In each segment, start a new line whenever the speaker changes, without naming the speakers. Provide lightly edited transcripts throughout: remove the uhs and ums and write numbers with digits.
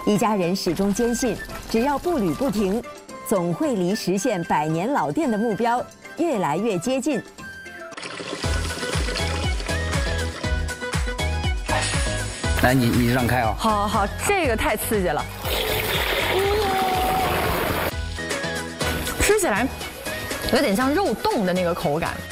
一家人始终坚信，只要步履不停，总会离实现100年老店的目标越来越接近。
来，你让开啊！
好好，这个太刺激了，吃起来有点像肉冻的那个口感。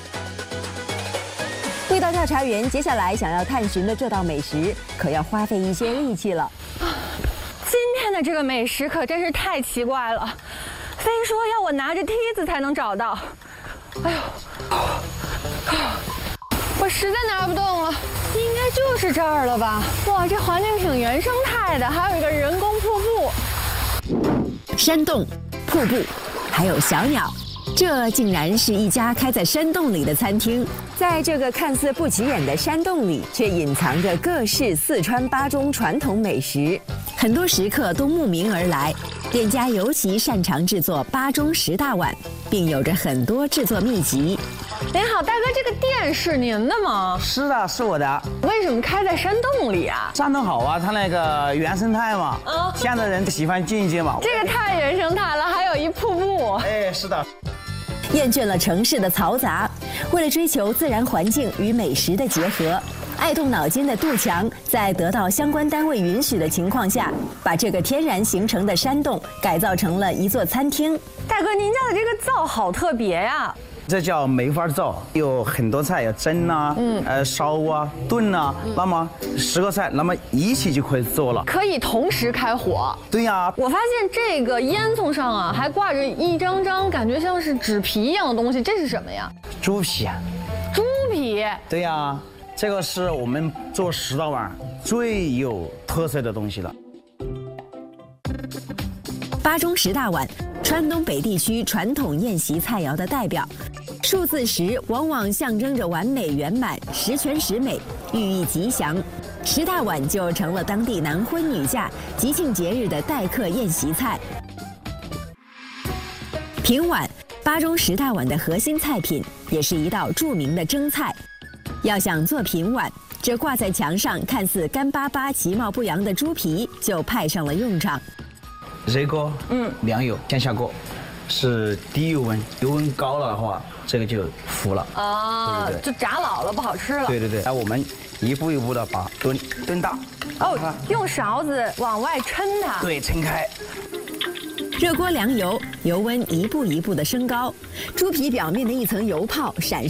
味道调查员接下来想要探寻的这道美食，可要花费一些力气了。
今天的这个美食可真是太奇怪了，非说要我拿着梯子才能找到。哎呦，我实在拿不动了，应该就是这儿了吧？哇，这环境挺原生态的，还有一个人工瀑布、
山洞、瀑布，还有小鸟。这竟然是一家开在山洞里的餐厅。在这个看似不起眼的山洞里，却隐藏着各式四川巴中传统美食。很多食客都慕名而来，店家尤其擅长制作巴中10大碗，并有着很多制作秘籍。
您好，大哥，这个店是您的吗？
是的，是我的。
为什么开在山洞里啊？
山洞好啊，它那个原生态嘛。现在人喜欢静一静嘛。
这个太原生态了，还有一瀑布。
哎，是的。
厌倦了城市的嘈杂，为了追求自然环境与美食的结合，爱动脑筋的杜强在得到相关单位允许的情况下，把这个天然形成的山洞改造成了一座餐厅。
大哥，您家的这个灶好特别呀！
这叫梅花灶，有很多菜，有蒸啊，烧啊，炖啊，那么10个菜，那么一起就可以做了，
可以同时开火。
对呀，
我发现这个烟囱上啊，还挂着一张张感觉像是纸皮一样的东西，这是什么呀？
猪皮。
猪皮。
对呀，这个是我们做10道碗最有特色的东西了。
巴中10大碗，川东北地区传统宴席菜肴的代表。数字10往往象征着完美圆满、十全十美，寓意吉祥。10大碗就成了当地男婚女嫁、吉庆节日的待客宴席菜。平碗，巴中10大碗的核心菜品，也是一道著名的蒸菜。要想做平碗，这挂在墙上看似干巴巴、其貌不扬的猪皮就派上了用场。
热锅，凉油先下锅，是低油温，油温高了的话，这个就糊了
啊，
对，
就炸老了，不好吃了。
对。来，我们一步一步的把炖大。
哦，用勺子往外抻它。
对，抻开。
热锅凉油，油温一步一步的升高，猪皮表面的一层油泡闪